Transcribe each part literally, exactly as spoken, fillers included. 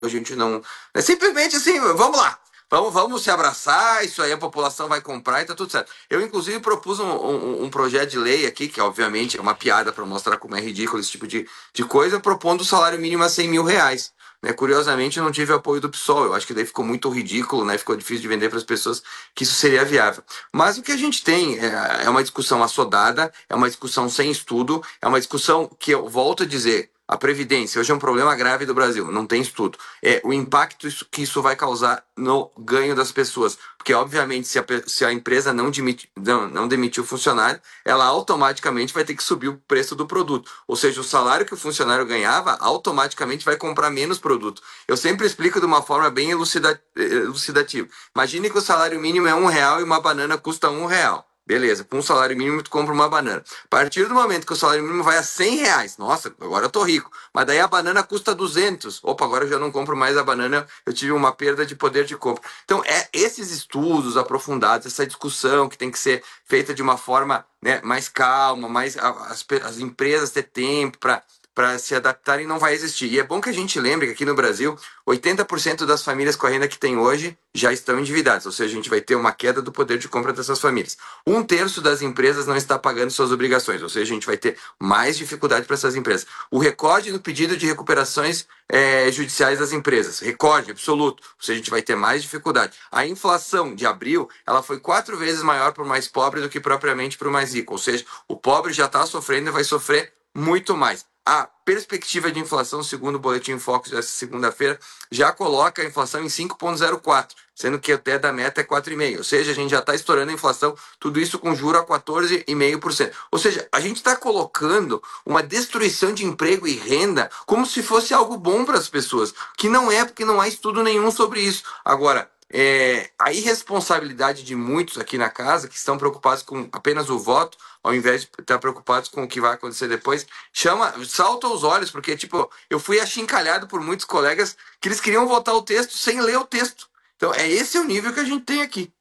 a gente não... É simplesmente assim, vamos lá. Vamos, vamos se abraçar, isso aí a população vai comprar e tá tudo certo. Eu, inclusive, propus um, um, um projeto de lei aqui, que obviamente é uma piada para mostrar como é ridículo esse tipo de, de coisa, propondo o salário mínimo a cem mil reais. Né? Curiosamente, eu não tive apoio do PSOL. Eu acho que daí ficou muito ridículo, né? Ficou difícil de vender para as pessoas que isso seria viável. Mas o que a gente tem é, é uma discussão assodada, é uma discussão sem estudo, é uma discussão que eu volto a dizer... A Previdência hoje é um problema grave do Brasil, não tem estudo. É o impacto que isso vai causar no ganho das pessoas. Porque, obviamente, se a, se a empresa não, demite, não, não demitir o funcionário, ela automaticamente vai ter que subir o preço do produto. Ou seja, o salário que o funcionário ganhava, automaticamente vai comprar menos produto. Eu sempre explico de uma forma bem elucida, elucidativa. Imagine que o salário mínimo é um real e uma banana custa um real. Beleza, com um salário mínimo tu compra uma banana. A partir do momento que o salário mínimo vai a cem reais, nossa, agora eu tô rico. Mas daí a banana custa duzentos. Opa, agora eu já não compro mais a banana, eu tive uma perda de poder de compra. Então, é esses estudos aprofundados, essa discussão que tem que ser feita de uma forma, né, mais calma, mais as, as empresas ter tempo para... para se adaptarem, não vai existir. E é bom que a gente lembre que aqui no Brasil, oitenta por cento das famílias com a renda que tem hoje já estão endividadas, ou seja, a gente vai ter uma queda do poder de compra dessas famílias. Um terço das empresas não está pagando suas obrigações, ou seja, a gente vai ter mais dificuldade para essas empresas. O recorde no pedido de recuperações é, judiciais das empresas, recorde absoluto, ou seja, a gente vai ter mais dificuldade. A inflação de abril, ela foi quatro vezes maior para o mais pobre do que propriamente para o mais rico, ou seja, o pobre já está sofrendo e vai sofrer muito mais. A perspectiva de inflação, segundo o Boletim Focus dessa segunda-feira, já coloca a inflação em cinco vírgula zero quatro, sendo que até da meta é quatro vírgula cinco por cento. Ou seja, a gente já está estourando a inflação, tudo isso com juro a quatorze vírgula cinco por cento. Ou seja, a gente está colocando uma destruição de emprego e renda como se fosse algo bom para as pessoas, que não é, porque não há estudo nenhum sobre isso. Agora, é, a irresponsabilidade de muitos aqui na casa, que estão preocupados com apenas o voto, ao invés de estar preocupados com o que vai acontecer depois, chama, salta aos olhos, porque, tipo, eu fui achincalhado por muitos colegas que eles queriam votar o texto sem ler o texto. Então, é esse o nível que a gente tem aqui.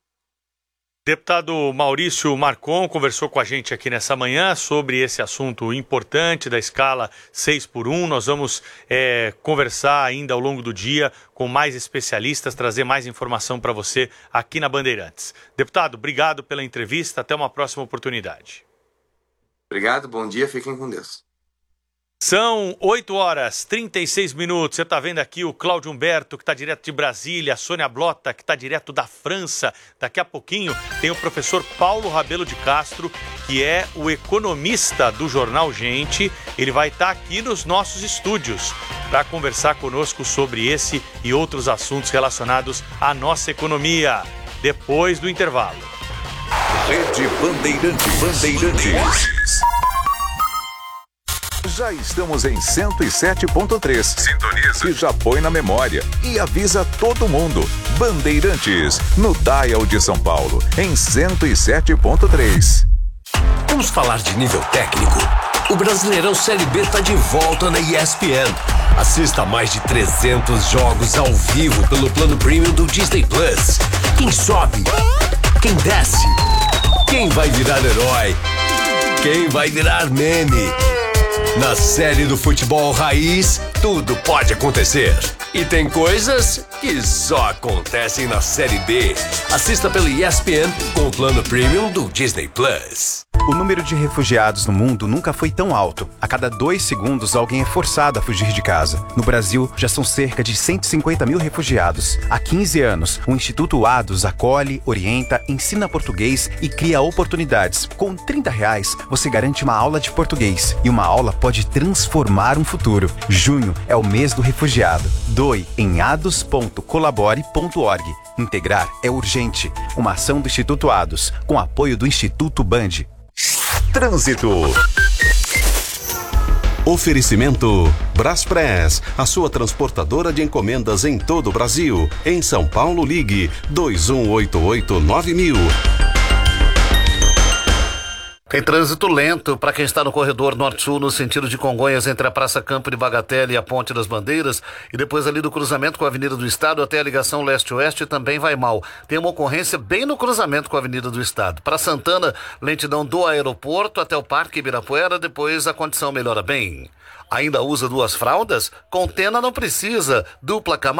Deputado Maurício Marcon conversou com a gente aqui nessa manhã sobre esse assunto importante da escala seis por um. Nós vamos é, conversar ainda ao longo do dia com mais especialistas, trazer mais informação para você aqui na Bandeirantes. Deputado, obrigado pela entrevista. Até uma próxima oportunidade. Obrigado, bom dia, fiquem com Deus. São oito horas e trinta e seis minutos. Você está vendo aqui o Cláudio Humberto, que está direto de Brasília, a Sônia Blota, que está direto da França. Daqui a pouquinho tem o professor Paulo Rabelo de Castro, que é o economista do Jornal Gente. Ele vai estar aqui nos nossos estúdios para conversar conosco sobre esse e outros assuntos relacionados à nossa economia. Depois do intervalo. Rede Bandeirantes. Bandeirantes. Já estamos em cento e sete ponto três. Sintoniza. Que já põe na memória e avisa todo mundo. Bandeirantes, no Dial de São Paulo, em cento e sete ponto três. Vamos falar de nível técnico. O Brasileirão Série B está de volta na E S P N. Assista a mais de trezentos jogos ao vivo pelo plano premium do Disney Plus. Quem sobe? Quem desce? Quem vai virar herói? Quem vai virar meme? Na série do futebol raiz, tudo pode acontecer. E tem coisas que só acontecem na Série B. Assista pelo E S P N com o plano premium do Disney Plus. O número de refugiados no mundo nunca foi tão alto. A cada dois segundos, alguém é forçado a fugir de casa. No Brasil, já são cerca de cento e cinquenta mil refugiados. Há quinze anos, o Instituto Ados acolhe, orienta, ensina português e cria oportunidades. Com trinta reais, você garante uma aula de português. E uma aula pode transformar um futuro. Junho é o mês do refugiado. Doe em ados ponto colabore ponto org. Integrar é urgente. Uma ação do Instituto Ados, com apoio do Instituto Band. Trânsito. Oferecimento Braspress, a sua transportadora de encomendas em todo o Brasil. Em São Paulo, ligue dois um oito oito nove mil. Tem trânsito lento para quem está no corredor norte-sul, no sentido de Congonhas, entre a Praça Campo de Bagatelle e a Ponte das Bandeiras, e depois ali do cruzamento com a Avenida do Estado até a ligação leste-oeste também vai mal. Tem uma ocorrência bem no cruzamento com a Avenida do Estado. Para Santana, lentidão do aeroporto até o Parque Ibirapuera, depois a condição melhora bem. Ainda usa duas fraldas? Com Tena não precisa. Dupla camada